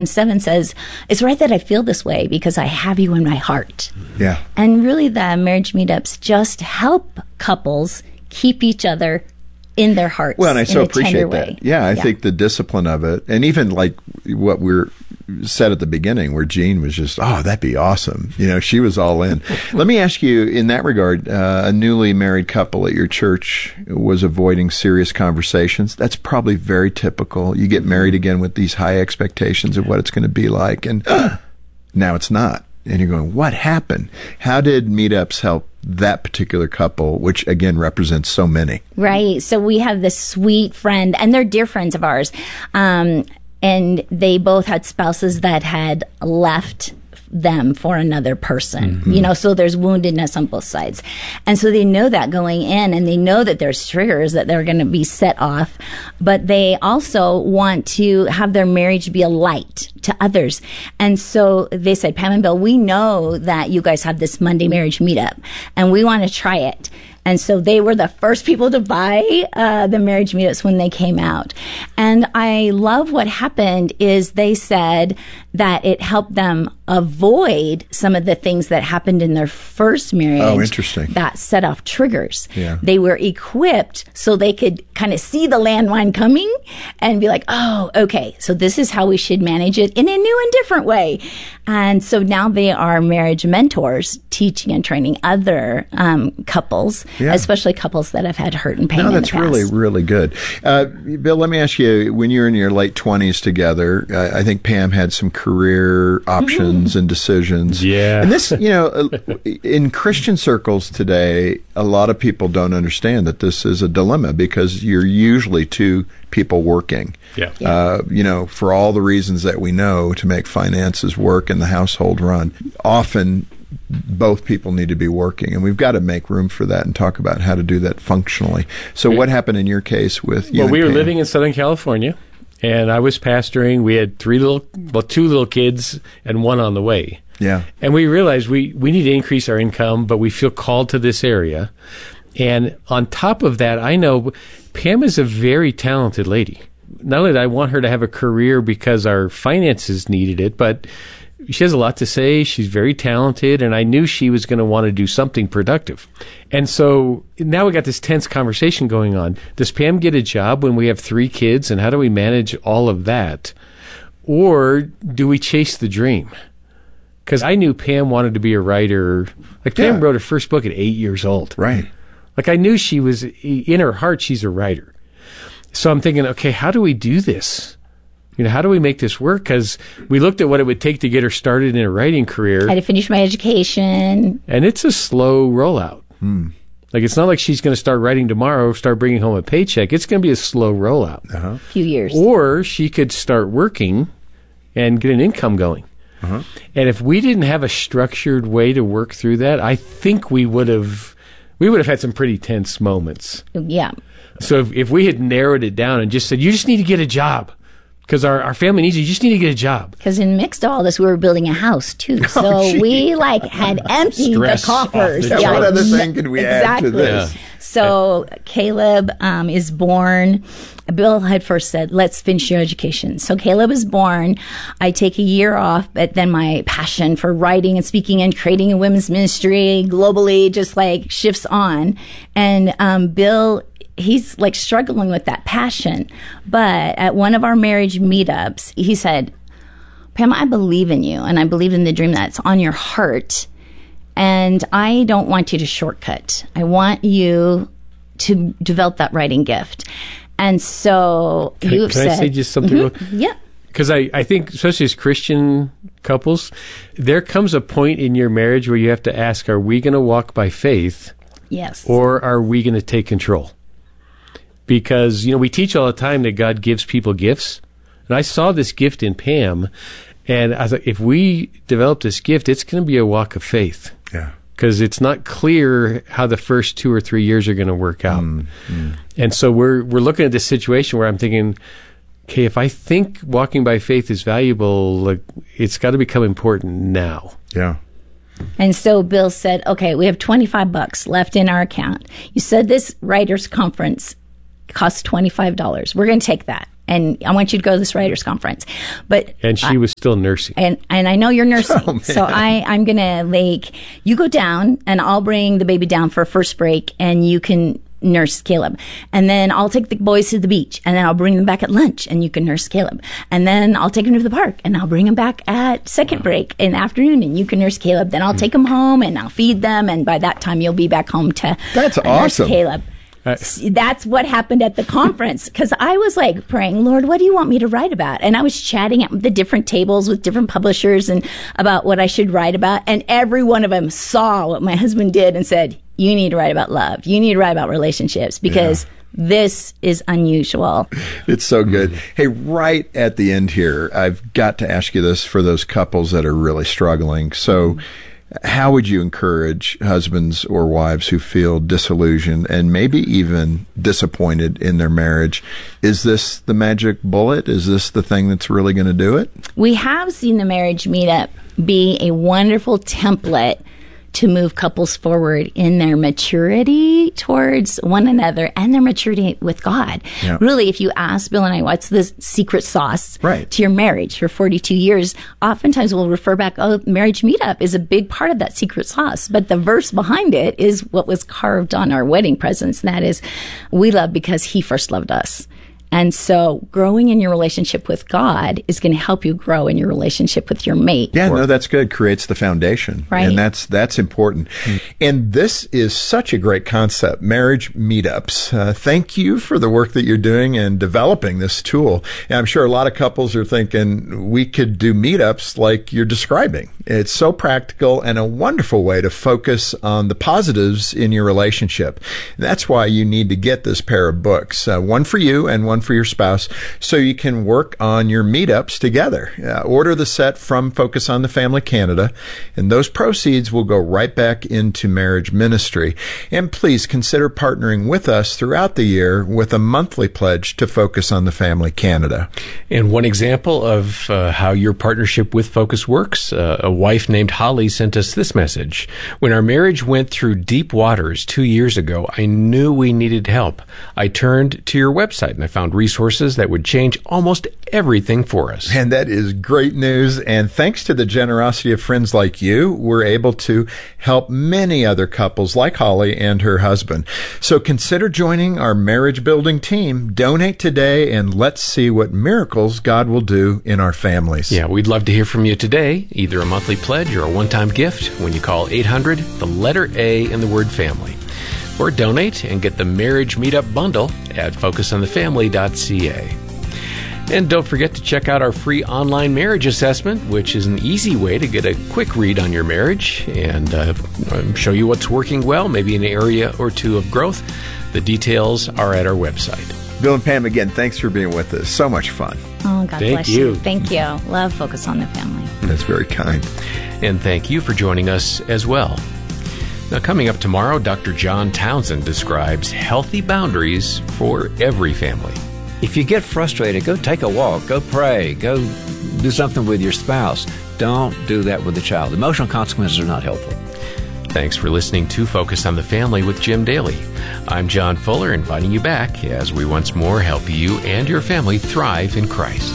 And 7 says, it's right that I feel this way because I have you in my heart. Yeah. And really the marriage meetups just help couples keep each other in their hearts. Well, and I so appreciate that. Way. Yeah, I think the discipline of it, and even like what we're said at the beginning, where Jean was just, oh, that'd be awesome. You know, she was all in. Let me ask you, in that regard, a newly married couple at your church was avoiding serious conversations. That's probably very typical. You get married again with these high expectations of what it's going to be like, and now it's not. And you're going, what happened? How did meetups help that particular couple, which again represents so many? Right. So we have this sweet friend, and they're dear friends of ours. And they both had spouses that had left them for another person, you know, so there's woundedness on both sides. And so they know that going in, and they know that there's triggers that they're going to be set off, but they also want to have their marriage be a light to others. And so they said, Pam and Bill, we know that you guys have this Monday marriage meetup, and we want to try it. And so they were the first people to buy the marriage meetups when they came out. And I love what happened is they said that it helped them avoid some of the things that happened in their first marriage. Oh, interesting. That set off triggers. Yeah. They were equipped so they could kind of see the landmine coming and be like, oh, okay, so this is how we should manage it in a new and different way. And so now they are marriage mentors, teaching and training other couples, especially couples that have had hurt and pain in the past. That's really, really good. Bill, let me ask you, when you were in your late 20s together, I think Pam had some career options and decisions. Yeah. And this, you know, in Christian circles today, a lot of people don't understand that this is a dilemma because you're usually two people working. Yeah. You know, for all the reasons that we know to make finances work and the household run. Often both people need to be working, and we've got to make room for that and talk about how to do that functionally. So what happened in your case with you? Well, we were living in Southern California, and I was pastoring. We had two little kids and one on the way. Yeah. And we realized we need to increase our income, but we feel called to this area. And on top of that, I know Pam is a very talented lady. Not only did I want her to have a career because our finances needed it, but she has a lot to say. She's very talented, and I knew she was going to want to do something productive. And so now we got this tense conversation going on. Does Pam get a job when we have 3 kids, and how do we manage all of that? Or do we chase the dream? Because I knew Pam wanted to be a writer. Like, Pam wrote her first book at 8 years old. Right. Like, I knew she was, in her heart, she's a writer. So I'm thinking, okay, how do we do this? You know, how do we make this work? Because we looked at what it would take to get her started in a writing career. I had to finish my education. And it's a slow rollout. Like, it's not like she's going to start writing tomorrow, start bringing home a paycheck. It's going to be a slow rollout. A few years. Or she could start working and get an income going. And if we didn't have a structured way to work through that, I think we would have had some pretty tense moments. Yeah. So if we had narrowed it down and just said, you just need to get a job because our family needs you, you just need to get a job. Because in mixed to all this, we were building a house too. So we had emptied Stress the coffers. Yeah, what other thing could we add to this? So Caleb is born. Bill had first said, let's finish your education. So Caleb is born. I take a year off, but then my passion for writing and speaking and creating a women's ministry globally just like shifts on. And Bill, he's like struggling with that passion. But at one of our marriage meetups, he said, Pam, I believe in you, and I believe in the dream that's on your heart. And I don't want you to shortcut. I want you to develop that writing gift. And so you've said... Can I say just something? Yeah. Because I think, especially as Christian couples, there comes a point in your marriage where you have to ask, are we going to walk by faith? Yes. Or are we going to take control? Because, you know, we teach all the time that God gives people gifts. And I saw this gift in Pam, and I thought, if we develop this gift, it's going to be a walk of faith. Yeah. Because it's not clear how the first 2 or 3 years are going to work out. And so we're looking at this situation where I'm thinking, okay, if I think walking by faith is valuable, like, it's got to become important now. Yeah. And so Bill said, okay, we have $25 left in our account. You said this writers conference costs $25. We're going to take that. and I want you to go to this writers' conference. And she was still nursing. And I know you're nursing. Oh, so I'm going to, you go down, and I'll bring the baby down for a first break, and you can nurse Caleb. And then I'll take the boys to the beach, and then I'll bring them back at lunch, and you can nurse Caleb. And then I'll take him to the park, and I'll bring him back at second break in the afternoon, and you can nurse Caleb. Then I'll take him home, and I'll feed them, and by that time you'll be back home to That's nurse awesome. Caleb. That's what happened at the conference, because I was like praying, Lord, what do you want me to write about? And I was chatting at the different tables with different publishers and about what I should write about. And every one of them saw what my husband did and said, you need to write about love. You need to write about relationships, because this is unusual. It's so good. Hey, right at the end here, I've got to ask you this for those couples that are really struggling. So how would you encourage husbands or wives who feel disillusioned and maybe even disappointed in their marriage? Is this the magic bullet? Is this the thing that's really going to do it? We have seen the Marriage Meetup be a wonderful template to move couples forward in their maturity towards one another and their maturity with God. Yeah. Really, if you ask Bill and I, what's the secret sauce Right. to your marriage for 42 years, oftentimes we'll refer back, Marriage Meetup is a big part of that secret sauce. But the verse behind it is what was carved on our wedding presents. And that is, we love because he first loved us. And so growing in your relationship with God is going to help you grow in your relationship with your mate. Yeah, no, that's good. Creates the foundation. Right. And that's important. And this is such a great concept, marriage meetups. Thank you for the work that you're doing and developing this tool. And I'm sure a lot of couples are thinking we could do meetups like you're describing. It's so practical and a wonderful way to focus on the positives in your relationship. That's why you need to get this pair of books, one for you and one for your spouse, so you can work on your meetups together. Order the set from Focus on the Family Canada, and those proceeds will go right back into marriage ministry. And please consider partnering with us throughout the year with a monthly pledge to Focus on the Family Canada. And one example of how your partnership with Focus works, a wife named Holly sent us this message. When our marriage went through deep waters 2 years ago, I knew we needed help. I turned to your website and I found resources that would change almost everything for us. And that is great news. And thanks to the generosity of friends like you, we're able to help many other couples like Holly and her husband. So consider joining our marriage building team. Donate today and let's see what miracles God will do in our families. Yeah, we'd love to hear from you today, either a monthly pledge or a one-time gift when you call 800, the letter A in the word family. Or donate and get the Marriage Meetup Bundle at focusonthefamily.ca. And don't forget to check out our free online marriage assessment, which is an easy way to get a quick read on your marriage and show you what's working well, maybe an area or two of growth. The details are at our website. Bill and Pam, again, thanks for being with us. So much fun. Oh, God Thank bless you. you. Thank you. Love Focus on the Family. That's very kind. And thank you for joining us as well. Now, coming up tomorrow, Dr. John Townsend describes healthy boundaries for every family. If you get frustrated, go take a walk, go pray, go do something with your spouse. Don't do that with a child. Emotional consequences are not helpful. Thanks for listening to Focus on the Family with Jim Daly. I'm John Fuller, inviting you back as we once more help you and your family thrive in Christ.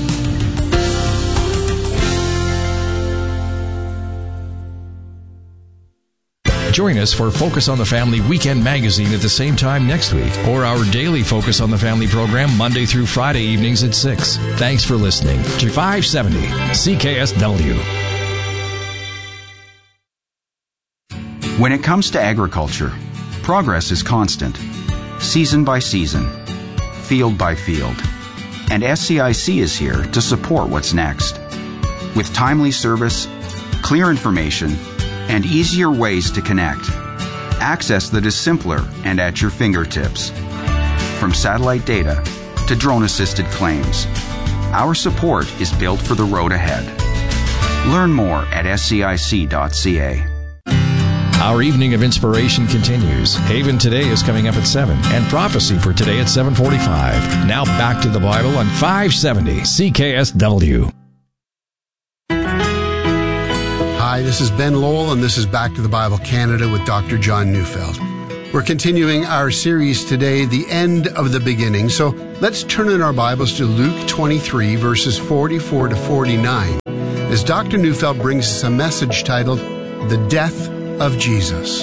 Join us for Focus on the Family Weekend Magazine at the same time next week, or our daily Focus on the Family program Monday through Friday evenings at 6. Thanks for listening to 570 CKSW. When it comes to agriculture, progress is constant, season by season, field by field. And SCIC is here to support what's next. With timely service, clear information, and easier ways to connect. Access that is simpler and at your fingertips. From satellite data to drone-assisted claims, our support is built for the road ahead. Learn more at scic.ca. Our evening of inspiration continues. Haven Today is coming up at 7, and Prophecy for Today at 7:45. Now back to the Bible on 570 CKSW. Hi, this is Ben Lowell, and this is Back to the Bible Canada with Dr. John Neufeld. We're continuing our series today, The End of the Beginning. So let's turn in our Bibles to Luke 23, verses 44 to 49, as Dr. Neufeld brings us a message titled, The Death of Jesus.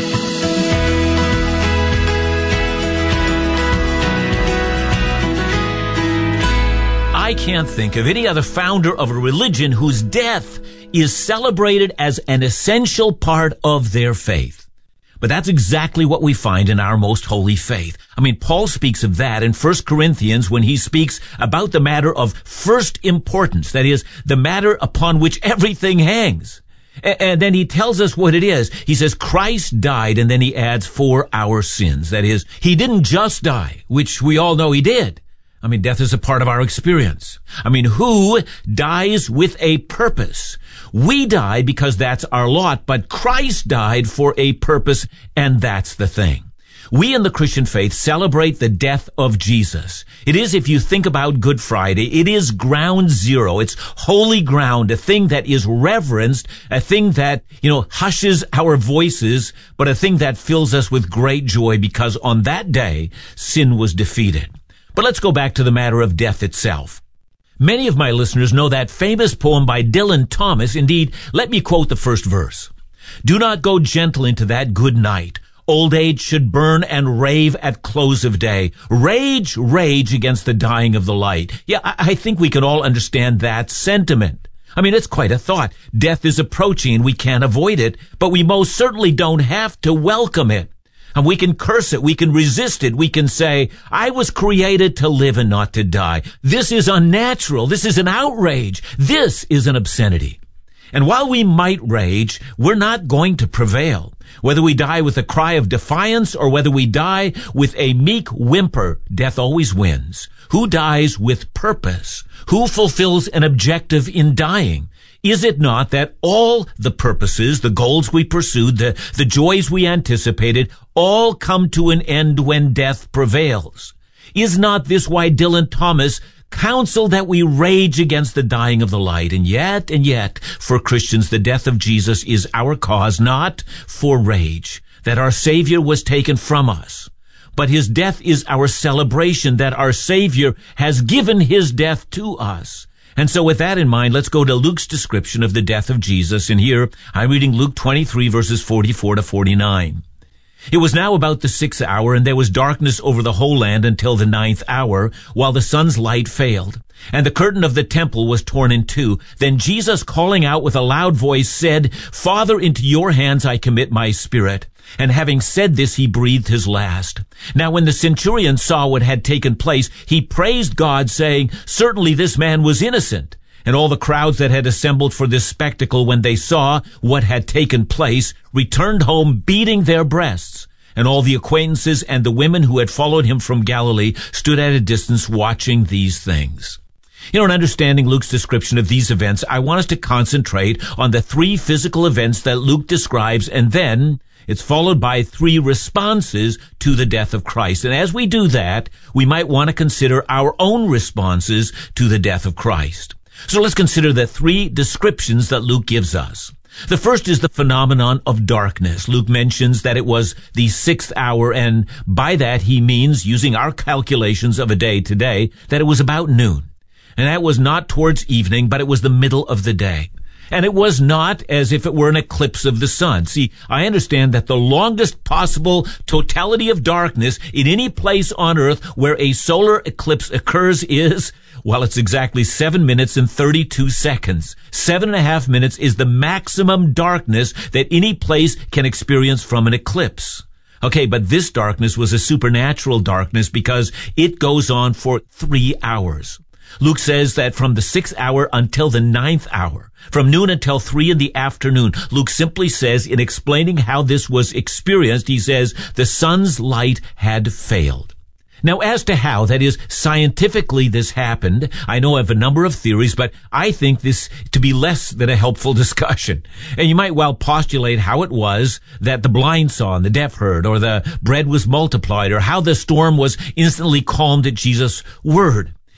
I can't think of any other founder of a religion whose death is celebrated as an essential part of their faith. But that's exactly what we find in our most holy faith. I mean, Paul speaks of that in 1 Corinthians when he speaks about the matter of first importance, that is, the matter upon which everything hangs. And then he tells us what it is. He says, Christ died, and then he adds, for our sins. That is, he didn't just die, which we all know he did. I mean, death is a part of our experience. I mean, who dies with a purpose? We die because that's our lot, but Christ died for a purpose, and that's the thing. We in the Christian faith celebrate the death of Jesus. It is, if you think about Good Friday, it is ground zero. It's holy ground, a thing that is reverenced, a thing that, hushes our voices, but a thing that fills us with great joy because on that day, sin was defeated. But let's go back to the matter of death itself. Many of my listeners know that famous poem by Dylan Thomas. Indeed, let me quote the first verse. Do not go gentle into that good night. Old age should burn and rave at close of day. Rage, rage against the dying of the light. Yeah, I think we can all understand that sentiment. I mean, it's quite a thought. Death is approaching and we can't avoid it, but we most certainly don't have to welcome it. And we can curse it, we can resist it, we can say, I was created to live and not to die. This is unnatural, this is an outrage, this is an obscenity. And while we might rage, we're not going to prevail. Whether we die with a cry of defiance or whether we die with a meek whimper, death always wins. Who dies with purpose? Who fulfills an objective in dying? Is it not that all the purposes, the goals we pursued, the joys we anticipated, all come to an end when death prevails? Is not this why Dylan Thomas counseled that we rage against the dying of the light? And yet, for Christians, the death of Jesus is our cause, not for rage, that our Savior was taken from us. But his death is our celebration, that our Savior has given his death to us. And so with that in mind, let's go to Luke's description of the death of Jesus. And here, I'm reading Luke 23, verses 44 to 49. It was now about the 6th hour, and there was darkness over the whole land until the 9th hour, while the sun's light failed. And the curtain of the temple was torn in two. Then Jesus, calling out with a loud voice, said, Father, into your hands I commit my spirit. And having said this, he breathed his last. Now when the centurion saw what had taken place, he praised God, saying, Certainly this man was innocent. And all the crowds that had assembled for this spectacle, when they saw what had taken place, returned home beating their breasts. And all the acquaintances and the women who had followed him from Galilee stood at a distance watching these things. In understanding Luke's description of these events, I want us to concentrate on the 3 physical events that Luke describes, and then it's followed by 3 responses to the death of Christ. And as we do that, we might want to consider our own responses to the death of Christ. So let's consider the 3 descriptions that Luke gives us. The first is the phenomenon of darkness. Luke mentions that it was the 6th hour, and by that he means, using our calculations of a day today, that it was about noon. And that was not towards evening, but it was the middle of the day. And it was not as if it were an eclipse of the sun. See, I understand that the longest possible totality of darkness in any place on earth where a solar eclipse occurs is, well, it's exactly 7 minutes and 32 seconds. 7.5 minutes is the maximum darkness that any place can experience from an eclipse. Okay, but this darkness was a supernatural darkness because it goes on for 3 hours. Luke says that from the 6th hour until the 9th hour, from noon until 3 in the afternoon, Luke simply says, in explaining how this was experienced, he says, the sun's light had failed. Now, as to how, that is, scientifically this happened, I know I have a number of theories, but I think this to be less than a helpful discussion. And you might well postulate how it was that the blind saw and the deaf heard, or the bread was multiplied, or how the storm was instantly calmed at Jesus' word.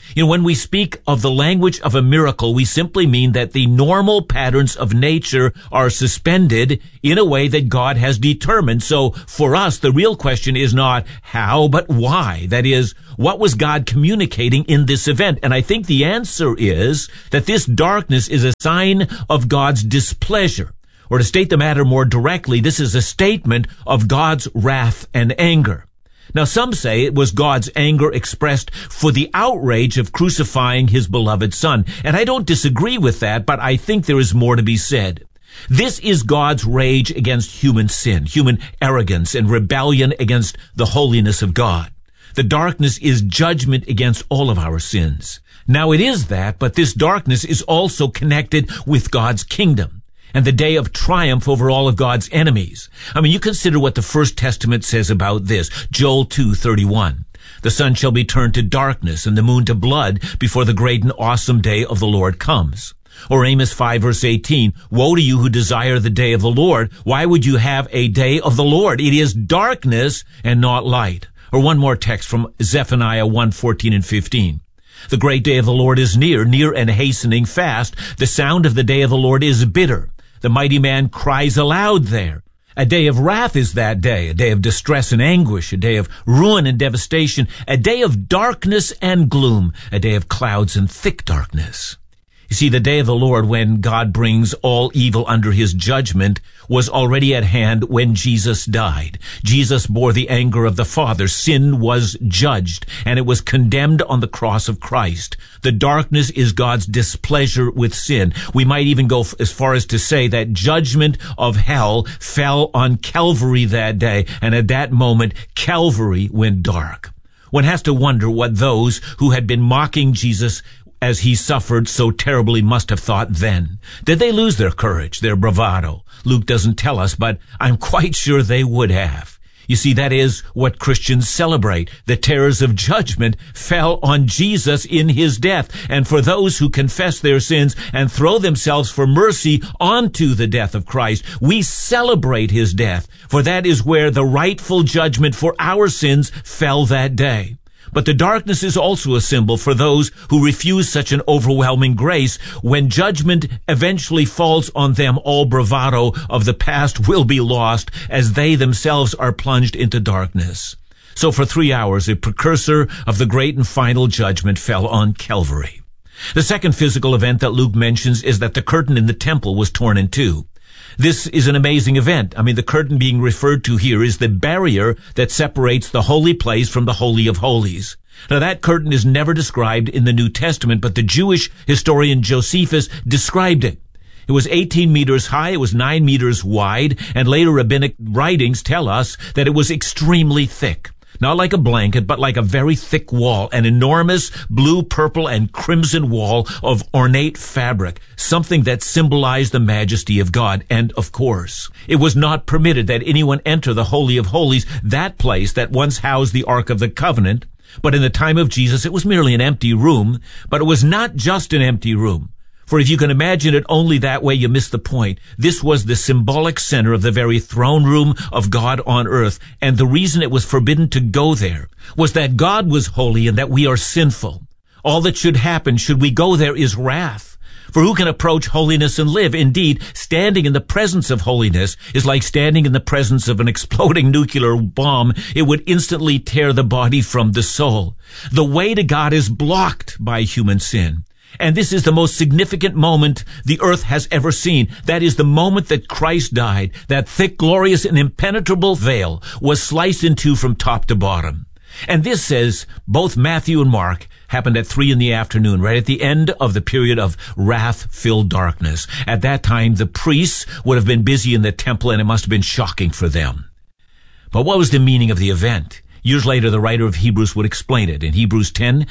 When we speak of the language of a miracle, we simply mean that the normal patterns of nature are suspended in a way that God has determined. So for us, the real question is not how, but why. That is, what was God communicating in this event? And I think the answer is that this darkness is a sign of God's displeasure. Or to state the matter more directly, this is a statement of God's wrath and anger. Now, some say it was God's anger expressed for the outrage of crucifying his beloved Son. And I don't disagree with that, but I think there is more to be said. This is God's rage against human sin, human arrogance, and rebellion against the holiness of God. The darkness is judgment against all of our sins. Now, it is that, but this darkness is also connected with God's kingdom and the day of triumph over all of God's enemies. You consider what the First Testament says about this. Joel 2:31. The sun shall be turned to darkness and the moon to blood before the great and awesome day of the Lord comes. Or Amos 5 verse 18. Woe to you who desire the day of the Lord. Why would you have a day of the Lord? It is darkness and not light. Or one more text from Zephaniah 1:14 and 15. The great day of the Lord is near and hastening fast. The sound of the day of the Lord is bitter. The mighty man cries aloud there. A day of wrath is that day, a day of distress and anguish, a day of ruin and devastation, a day of darkness and gloom, a day of clouds and thick darkness. You see, the day of the Lord, when God brings all evil under his judgment, was already at hand when Jesus died. Jesus bore the anger of the Father. Sin was judged, and it was condemned on the cross of Christ. The darkness is God's displeasure with sin. We might even go as far as to say that judgment of hell fell on Calvary that day, and at that moment, Calvary went dark. One has to wonder what those who had been mocking Jesus as he suffered so terribly must have thought then. Did they lose their courage, their bravado? Luke doesn't tell us, but I'm quite sure they would have. You see, that is what Christians celebrate. The terrors of judgment fell on Jesus in his death. And for those who confess their sins and throw themselves for mercy onto the death of Christ, we celebrate his death, for that is where the rightful judgment for our sins fell that day. But the darkness is also a symbol for those who refuse such an overwhelming grace. When judgment eventually falls on them, all bravado of the past will be lost as they themselves are plunged into darkness. So for 3 hours, a precursor of the great and final judgment fell on Calvary. The second physical event that Luke mentions is that the curtain in the temple was torn in two. This is an amazing event. The curtain being referred to here is the barrier that separates the holy place from the Holy of Holies. Now, that curtain is never described in the New Testament, but the Jewish historian Josephus described it. It was 18 meters high, it was 9 meters wide, and later rabbinic writings tell us that it was extremely thick. Not like a blanket, but like a very thick wall, an enormous blue, purple, and crimson wall of ornate fabric, something that symbolized the majesty of God. And, of course, it was not permitted that anyone enter the Holy of Holies, that place that once housed the Ark of the Covenant. But in the time of Jesus, it was merely an empty room, but it was not just an empty room. For if you can imagine it only that way, you miss the point. This was the symbolic center of the very throne room of God on earth, and the reason it was forbidden to go there was that God was holy and that we are sinful. All that should happen should we go there is wrath. For who can approach holiness and live? Indeed, standing in the presence of holiness is like standing in the presence of an exploding nuclear bomb. It would instantly tear the body from the soul. The way to God is blocked by human sin. And this is the most significant moment the earth has ever seen. That is the moment that Christ died. That thick, glorious, and impenetrable veil was sliced in two from top to bottom. And this, says both Matthew and Mark, happened at 3 p.m, right at the end of the period of wrath-filled darkness. At that time, the priests would have been busy in the temple, and it must have been shocking for them. But what was the meaning of the event? Years later, the writer of Hebrews would explain it in Hebrews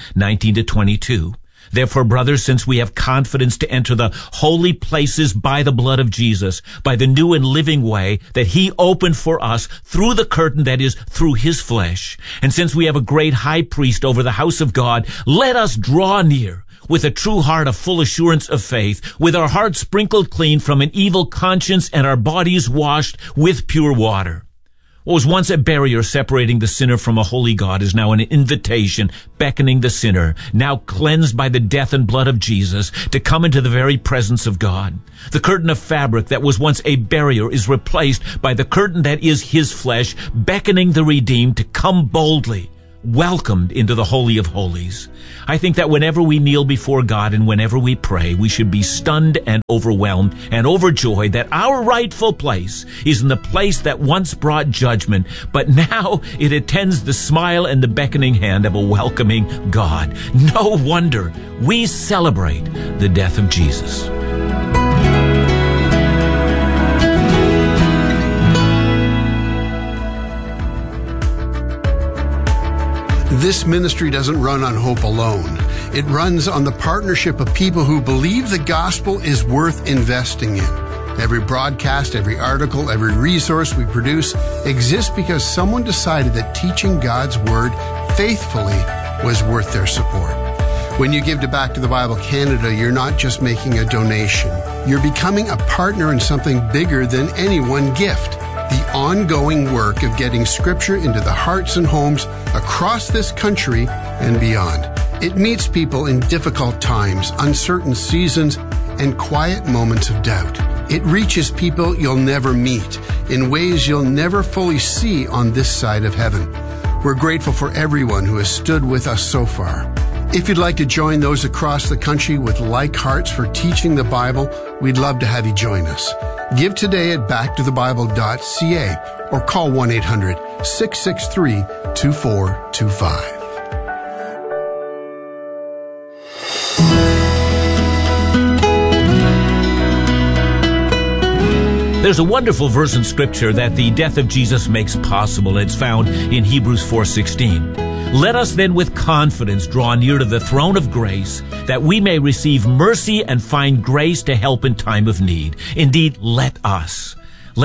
10:19-22. Therefore, brothers, since we have confidence to enter the holy places by the blood of Jesus, by the new and living way that he opened for us through the curtain, that is, through his flesh, and since we have a great high priest over the house of God, let us draw near with a true heart of full assurance of faith, with our hearts sprinkled clean from an evil conscience and our bodies washed with pure water. What was once a barrier separating the sinner from a holy God is now an invitation beckoning the sinner, now cleansed by the death and blood of Jesus, to come into the very presence of God. The curtain of fabric that was once a barrier is replaced by the curtain that is his flesh, beckoning the redeemed to come boldly, welcomed into the Holy of Holies. I think that whenever we kneel before God and whenever we pray, we should be stunned and overwhelmed and overjoyed that our rightful place is in the place that once brought judgment, but now it attends the smile and the beckoning hand of a welcoming God. No wonder we celebrate the death of Jesus. This ministry doesn't run on hope alone. It runs on the partnership of people who believe the gospel is worth investing in. Every broadcast, every article, every resource we produce exists because someone decided that teaching God's Word faithfully was worth their support. When you give to Back to the Bible Canada, you're not just making a donation. You're becoming a partner in something bigger than any one gift. The ongoing work of getting Scripture into the hearts and homes across this country and beyond. It meets people in difficult times, uncertain seasons, and quiet moments of doubt. It reaches people you'll never meet in ways you'll never fully see on this side of heaven. We're grateful for everyone who has stood with us so far. If you'd like to join those across the country with like hearts for teaching the Bible, we'd love to have you join us. Give today at backtothebible.ca or call 1-800-663-2425. There's a wonderful verse in Scripture that the death of Jesus makes possible. It's found in Hebrews 4:16. Let us then with confidence draw near to the throne of grace, that we may receive mercy and find grace to help in time of need. Indeed, let us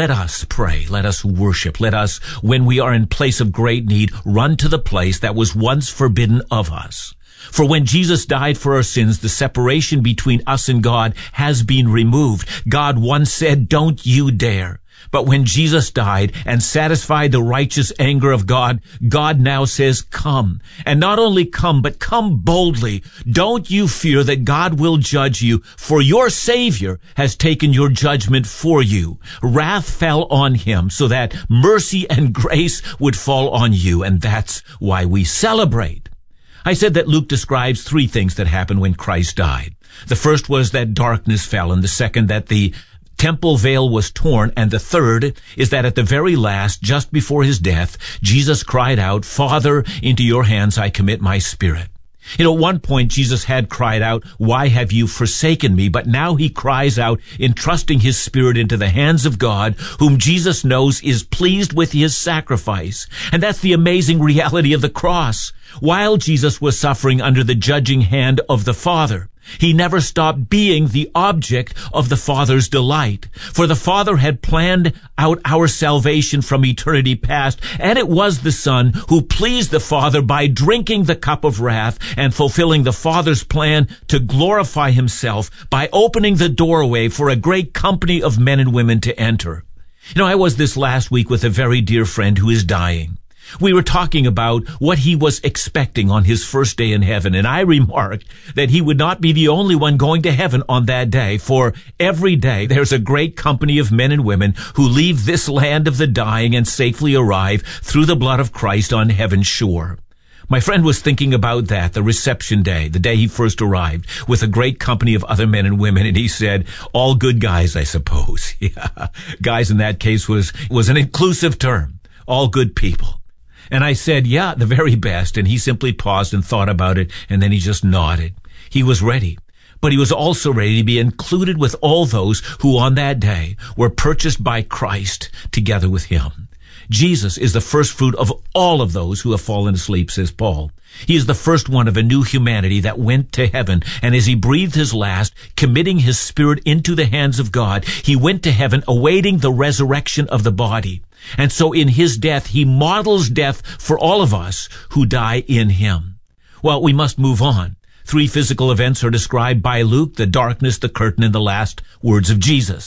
pray. Let us worship. Let us, when we are in place of great need, run to the place that was once forbidden of us. For when Jesus died for our sins, the separation between us and God has been removed. God once said, "Don't you dare." But when Jesus died and satisfied the righteous anger of God, God now says, "Come." And not only come, but come boldly. Don't you fear that God will judge you, for your Savior has taken your judgment for you. Wrath fell on him so that mercy and grace would fall on you, and that's why we celebrate. I said that Luke describes three things that happened when Christ died. The first was that darkness fell, and the second that the temple veil was torn, and the third is that at the very last, just before his death, Jesus cried out, "Father, into your hands I commit my spirit." At one point, Jesus had cried out, "Why have you forsaken me?" But now he cries out, entrusting his spirit into the hands of God, whom Jesus knows is pleased with his sacrifice. And that's the amazing reality of the cross. While Jesus was suffering under the judging hand of the Father, he never stopped being the object of the Father's delight. For the Father had planned out our salvation from eternity past, and it was the Son who pleased the Father by drinking the cup of wrath and fulfilling the Father's plan to glorify himself by opening the doorway for a great company of men and women to enter. I was this last week with a very dear friend who is dying. We were talking about what he was expecting on his first day in heaven, and I remarked that he would not be the only one going to heaven on that day, for every day there's a great company of men and women who leave this land of the dying and safely arrive through the blood of Christ on heaven's shore. My friend was thinking about that, the reception day, the day he first arrived, with a great company of other men and women, and he said, all good guys, I suppose. Yeah, guys in that case was an inclusive term, all good people. And I said, yeah, the very best. And he simply paused and thought about it, and then he just nodded. He was ready. But he was also ready to be included with all those who on that day were purchased by Christ together with him. Jesus is the first fruit of all of those who have fallen asleep, says Paul. He is the first one of a new humanity that went to heaven, and as he breathed his last, committing his spirit into the hands of God, he went to heaven awaiting the resurrection of the body. And so in his death, he models death for all of us who die in him. Well, we must move on. Three physical events are described by Luke: the darkness, the curtain, and the last words of Jesus.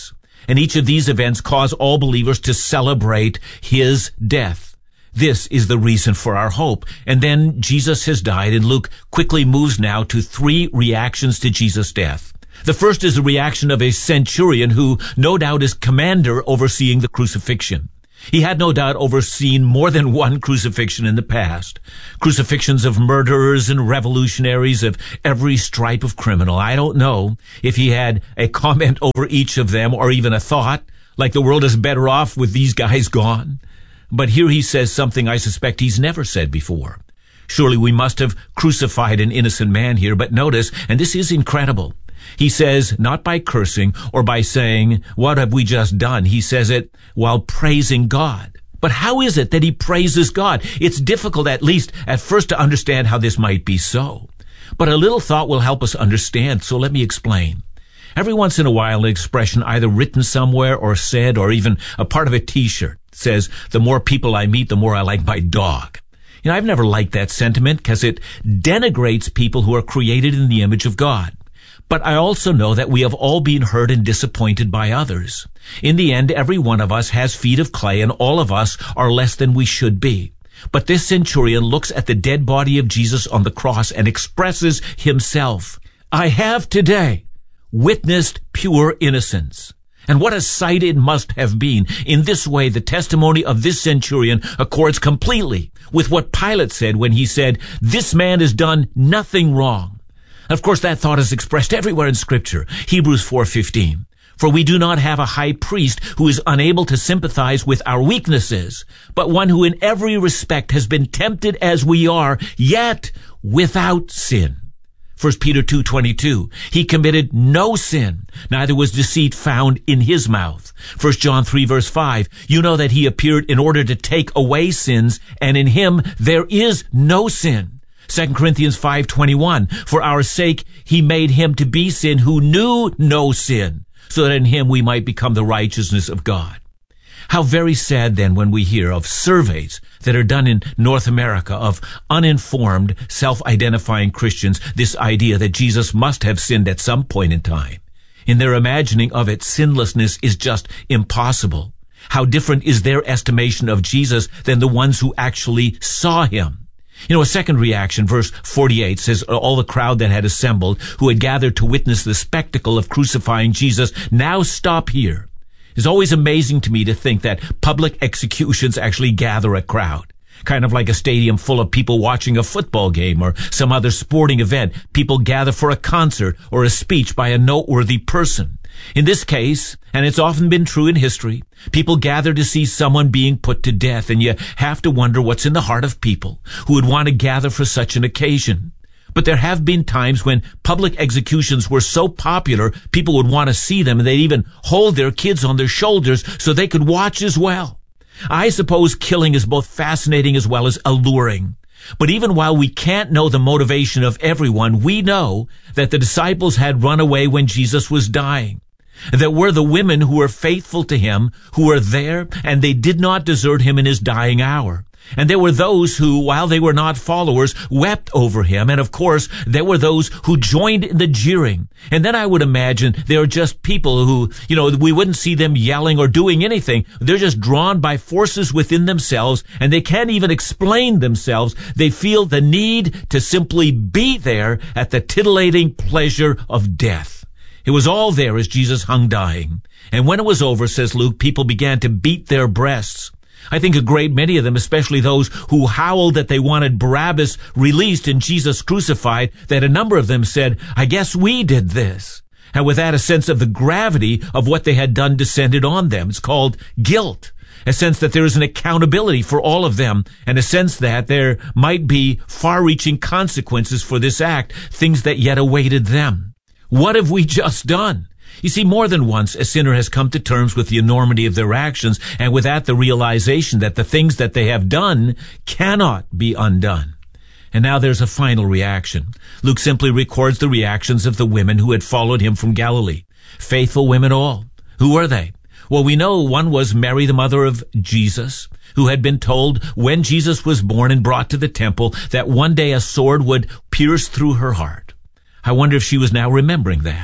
And each of these events cause all believers to celebrate his death. This is the reason for our hope. And then Jesus has died, and Luke quickly moves now to 3 reactions to Jesus' death. The first is the reaction of a centurion who no doubt is commander overseeing the crucifixion. He had no doubt overseen more than one crucifixion in the past. Crucifixions of murderers and revolutionaries, of every stripe of criminal. I don't know if he had a comment over each of them, or even a thought, like the world is better off with these guys gone. But here he says something I suspect he's never said before. Surely we must have crucified an innocent man here, but notice, and this is incredible, he says, not by cursing or by saying, what have we just done? He says it while praising God. But how is it that he praises God? It's difficult, at least at first, to understand how this might be so. But a little thought will help us understand, so let me explain. Every once in a while, an expression either written somewhere or said, or even a part of a t-shirt says, the more people I meet, the more I like my dog. You know, I've never liked that sentiment because it denigrates people who are created in the image of God. But I also know that we have all been hurt and disappointed by others. In the end, every one of us has feet of clay, and all of us are less than we should be. But this centurion looks at the dead body of Jesus on the cross and expresses himself. I have today witnessed pure innocence. And what a sight it must have been. In this way, the testimony of this centurion accords completely with what Pilate said when he said, this man has done nothing wrong. Of course, that thought is expressed everywhere in Scripture. Hebrews 4:15. For we do not have a high priest who is unable to sympathize with our weaknesses, but one who in every respect has been tempted as we are, yet without sin. 1 Peter 2:22. He committed no sin, neither was deceit found in his mouth. 1 John 3:5. You know that he appeared in order to take away sins, and in him there is no sin. 2 Corinthians 5:21, for our sake he made him to be sin who knew no sin, so that in him we might become the righteousness of God. How very sad then when we hear of surveys that are done in North America of uninformed, self-identifying Christians, this idea that Jesus must have sinned at some point in time. In their imagining of it, sinlessness is just impossible. How different is their estimation of Jesus than the ones who actually saw him? You know, a second reaction, verse 48 says, all the crowd that had assembled, who had gathered to witness the spectacle of crucifying Jesus, now stop here. It's always amazing to me to think that public executions actually gather a crowd. Kind of like a stadium full of people watching a football game or some other sporting event. People gather for a concert or a speech by a noteworthy person. In this case, and it's often been true in history, people gather to see someone being put to death, and you have to wonder what's in the heart of people who would want to gather for such an occasion. But there have been times when public executions were so popular, people would want to see them, and they'd even hold their kids on their shoulders so they could watch as well. I suppose killing is both fascinating as well as alluring. But even while we can't know the motivation of everyone, we know that the disciples had run away when Jesus was dying. There were the women who were faithful to him, who were there, and they did not desert him in his dying hour. And there were those who, while they were not followers, wept over him. And of course, there were those who joined in the jeering. And then I would imagine there are just people who, we wouldn't see them yelling or doing anything. They're just drawn by forces within themselves, and they can't even explain themselves. They feel the need to simply be there at the titillating pleasure of death. It was all there as Jesus hung dying. And when it was over, says Luke, people began to beat their breasts. I think a great many of them, especially those who howled that they wanted Barabbas released and Jesus crucified, that a number of them said, I guess we did this. And with that, a sense of the gravity of what they had done descended on them. It's called guilt. A sense that there is an accountability for all of them, and a sense that there might be far-reaching consequences for this act, things that yet awaited them. What have we just done? You see, more than once, a sinner has come to terms with the enormity of their actions, and with that, the realization that the things that they have done cannot be undone. And now there's a final reaction. Luke simply records the reactions of the women who had followed him from Galilee. Faithful women all. Who were they? Well, we know one was Mary, the mother of Jesus, who had been told when Jesus was born and brought to the temple that one day a sword would pierce through her heart. I wonder if she was now remembering that.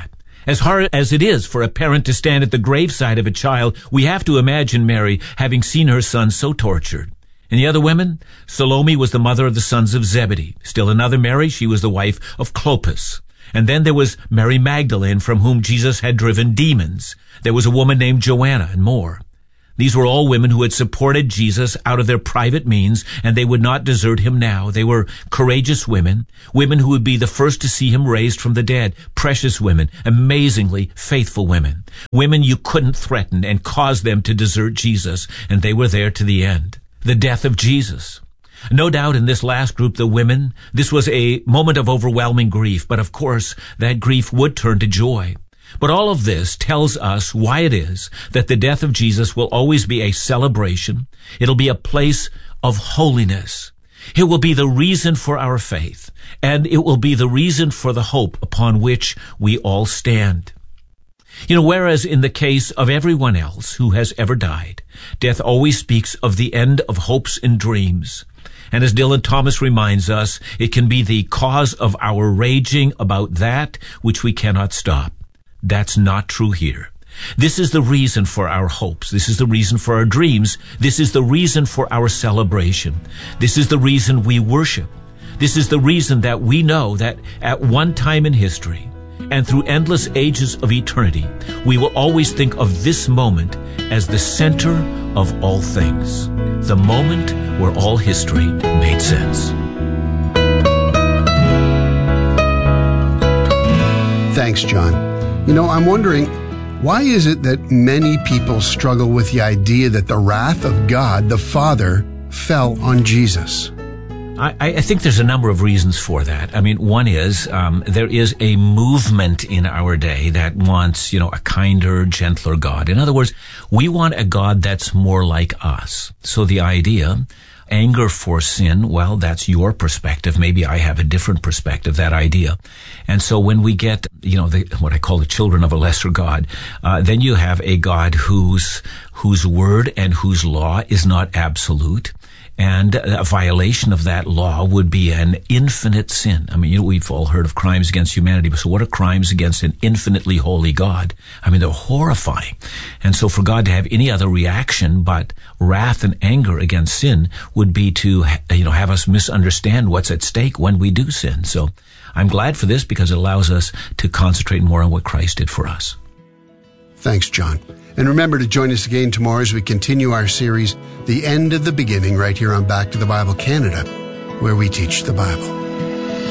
As hard as it is for a parent to stand at the graveside of a child, we have to imagine Mary having seen her son so tortured. And the other women? Salome was the mother of the sons of Zebedee. Still another Mary, she was the wife of Clopas. And then there was Mary Magdalene, from whom Jesus had driven demons. There was a woman named Joanna, and more. These were all women who had supported Jesus out of their private means, and they would not desert him now. They were courageous women, women who would be the first to see him raised from the dead, precious women, amazingly faithful women, women you couldn't threaten and cause them to desert Jesus, and they were there to the end. The death of Jesus. No doubt in this last group, the women, this was a moment of overwhelming grief, but of course that grief would turn to joy. But all of this tells us why it is that the death of Jesus will always be a celebration. It'll be a place of holiness. It will be the reason for our faith, and it will be the reason for the hope upon which we all stand. Whereas in the case of everyone else who has ever died, death always speaks of the end of hopes and dreams. And as Dylan Thomas reminds us, it can be the cause of our raging about that which we cannot stop. That's not true here. This is the reason for our hopes. This is the reason for our dreams. This is the reason for our celebration. This is the reason we worship. This is the reason that we know that at one time in history and through endless ages of eternity, we will always think of this moment as the center of all things, the moment where all history made sense. Thanks, John. I'm wondering, why is it that many people struggle with the idea that the wrath of God, the Father, fell on Jesus? I think there's a number of reasons for that. One is there is a movement in our day that wants, a kinder, gentler God. In other words, we want a God that's more like us. So the idea, anger for sin, well, that's your perspective. Maybe I have a different perspective, that idea. And so when we get, what I call the children of a lesser God, then you have a God whose word and whose law is not absolute. And a violation of that law would be an infinite sin. We've all heard of crimes against humanity, but so what are crimes against an infinitely holy God? They're horrifying. And so for God to have any other reaction but wrath and anger against sin would be to, have us misunderstand what's at stake when we do sin. So I'm glad for this because it allows us to concentrate more on what Christ did for us. Thanks, John. And remember to join us again tomorrow as we continue our series, The End of the Beginning, right here on Back to the Bible Canada, where we teach the Bible.